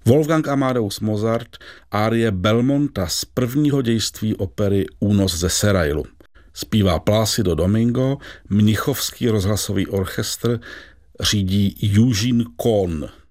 Wolfgang Amadeus Mozart, árie Belmonta z prvního dějství opery Únos ze Serailu. Zpívá Plácido Domingo, Mnichovský rozhlasový orchestr řídí Eugene Kohn.